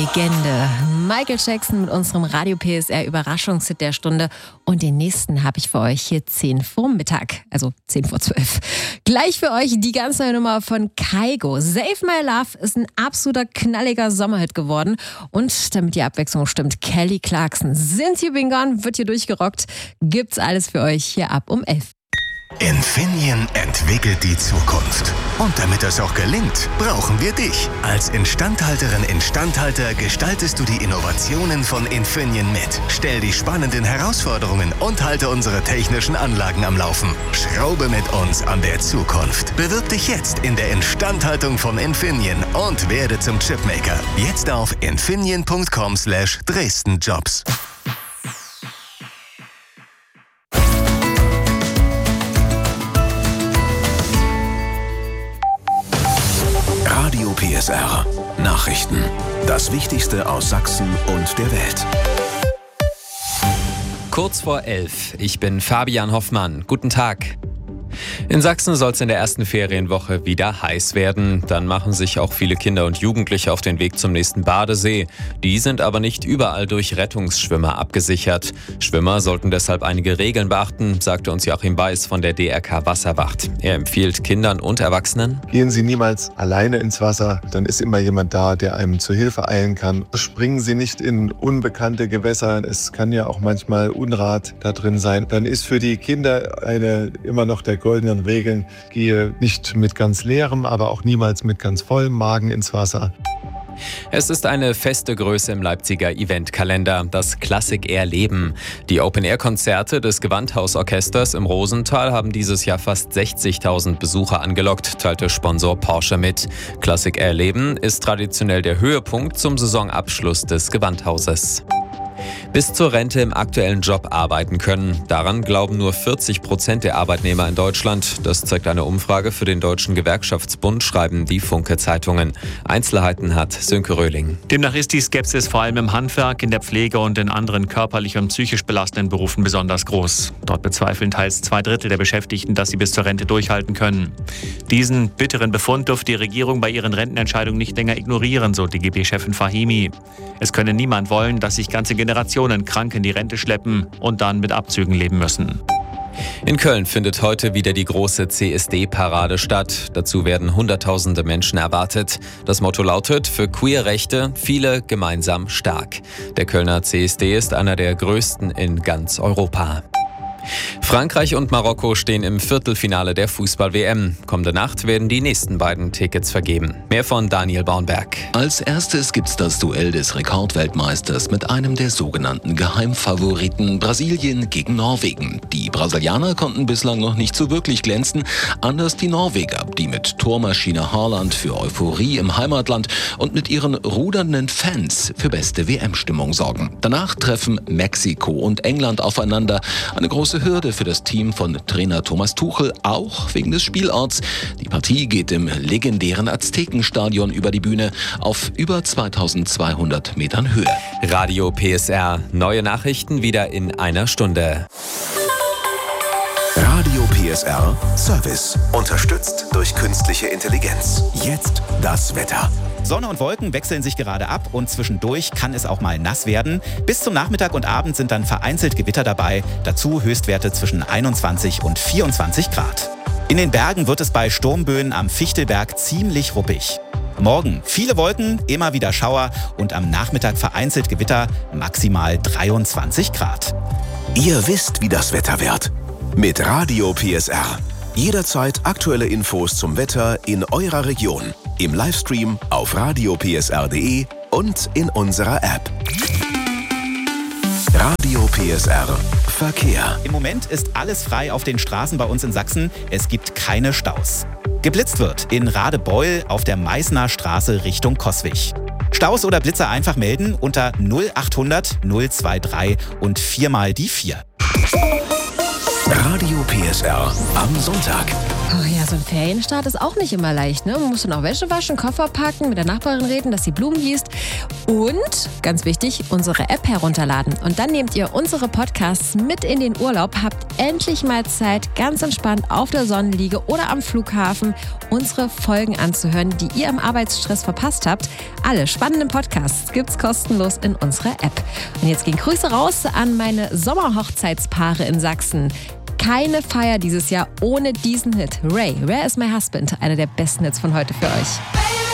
Legende. Michael Jackson mit unserem Radio PSR Überraschungshit der Stunde. Und den nächsten habe ich für euch hier 10 vor Mittag, also 10 vor 12. Gleich für euch die ganz neue Nummer von Kygo. Save My Love ist ein absoluter knalliger Sommerhit geworden. Und damit die Abwechslung stimmt, Kelly Clarkson. Since You Been Gone wird hier durchgerockt. Gibt's alles für euch hier ab um 11. Infineon entwickelt die Zukunft. Und damit das auch gelingt, brauchen wir dich. Als Instandhalterin, Instandhalter gestaltest du die Innovationen von Infineon mit. Stell die spannenden Herausforderungen und halte unsere technischen Anlagen am Laufen. Schraube mit uns an der Zukunft. Bewirb dich jetzt in der Instandhaltung von Infineon und werde zum Chipmaker. Jetzt auf infineon.com/Dresden-Jobs. Radio PSR. Nachrichten. Das Wichtigste aus Sachsen und der Welt. Kurz vor 11. Ich bin Fabian Hoffmann. Guten Tag. In Sachsen soll es in der ersten Ferienwoche wieder heiß werden. Dann machen sich auch viele Kinder und Jugendliche auf den Weg zum nächsten Badesee. Die sind aber nicht überall durch Rettungsschwimmer abgesichert. Schwimmer sollten deshalb einige Regeln beachten, sagte uns Joachim Weiß von der DRK Wasserwacht. Er empfiehlt Kindern und Erwachsenen: Gehen Sie niemals alleine ins Wasser, dann ist immer jemand da, der einem zur Hilfe eilen kann. Springen Sie nicht in unbekannte Gewässer, es kann ja auch manchmal Unrat da drin sein. Dann ist für die Kinder immer noch der goldenen Regeln: Gehe nicht mit ganz leerem, aber auch niemals mit ganz vollem Magen ins Wasser. Es ist eine feste Größe im Leipziger Eventkalender, das Classic Air Leben. Die Open-Air-Konzerte des Gewandhausorchesters im Rosental haben dieses Jahr fast 60.000 Besucher angelockt, teilte Sponsor Porsche mit. Classic Air Leben ist traditionell der Höhepunkt zum Saisonabschluss des Gewandhauses. Bis zur Rente im aktuellen Job arbeiten können. Daran glauben nur 40% der Arbeitnehmer in Deutschland. Das zeigt eine Umfrage für den Deutschen Gewerkschaftsbund, schreiben die Funke-Zeitungen. Einzelheiten hat Sönke Röhling. Demnach ist die Skepsis vor allem im Handwerk, in der Pflege und in anderen körperlich und psychisch belastenden Berufen besonders groß. Dort bezweifeln teils 2/3 der Beschäftigten, dass sie bis zur Rente durchhalten können. Diesen bitteren Befund dürfte die Regierung bei ihren Rentenentscheidungen nicht länger ignorieren, so DGB-Chefin Fahimi. Es könne niemand wollen, dass sich ganze Generationen krank in die Rente schleppen und dann mit Abzügen leben müssen. In Köln findet heute wieder die große CSD-Parade statt. Dazu werden Hunderttausende Menschen erwartet. Das Motto lautet: für Queerrechte, viele gemeinsam stark. Der Kölner CSD ist einer der größten in ganz Europa. Frankreich und Marokko stehen im Viertelfinale der Fußball-WM. Kommende Nacht werden die nächsten beiden Tickets vergeben. Mehr von Daniel Baunberg. Als erstes gibt's das Duell des Rekordweltmeisters mit einem der sogenannten Geheimfavoriten, Brasilien gegen Norwegen. Die Brasilianer konnten bislang noch nicht so wirklich glänzen, anders die Norweger, die mit Tormaschine Haaland für Euphorie im Heimatland und mit ihren rudernden Fans für beste WM-Stimmung sorgen. Danach treffen Mexiko und England aufeinander. Eine große Hürde für das Team von Trainer Thomas Tuchel, auch wegen des Spielorts. Die Partie geht im legendären Aztekenstadion über die Bühne auf über 2200 Metern Höhe. Radio PSR. Neue Nachrichten wieder in einer Stunde. Radio PSR Service. Unterstützt durch künstliche Intelligenz. Jetzt das Wetter. Sonne und Wolken wechseln sich gerade ab und zwischendurch kann es auch mal nass werden. Bis zum Nachmittag und Abend sind dann vereinzelt Gewitter dabei. Dazu Höchstwerte zwischen 21 und 24 Grad. In den Bergen wird es bei Sturmböen am Fichtelberg ziemlich ruppig. Morgen viele Wolken, immer wieder Schauer und am Nachmittag vereinzelt Gewitter, maximal 23 Grad. Ihr wisst, wie das Wetter wird. Mit Radio PSR. Jederzeit aktuelle Infos zum Wetter in eurer Region. Im Livestream auf radiopsr.de und in unserer App. Radio PSR Verkehr. Im Moment ist alles frei auf den Straßen bei uns in Sachsen. Es gibt keine Staus. Geblitzt wird in Radebeul auf der Meißner Straße Richtung Coswig. Staus oder Blitzer einfach melden unter 0800 023 und 4 mal die 4. Radio PSR am Sonntag. Oh ja, so ein Ferienstart ist auch nicht immer leicht, ne? Man muss dann auch Wäsche waschen, Koffer packen, mit der Nachbarin reden, dass sie Blumen gießt und, ganz wichtig, unsere App herunterladen. Und dann nehmt ihr unsere Podcasts mit in den Urlaub, habt endlich mal Zeit, ganz entspannt auf der Sonnenliege oder am Flughafen unsere Folgen anzuhören, die ihr im Arbeitsstress verpasst habt. Alle spannenden Podcasts gibt's kostenlos in unserer App. Und jetzt gehen Grüße raus an meine Sommerhochzeitspaare in Sachsen. Keine Feier dieses Jahr ohne diesen Hit. Ray, Where is My Husband? Einer der besten Hits von heute für euch.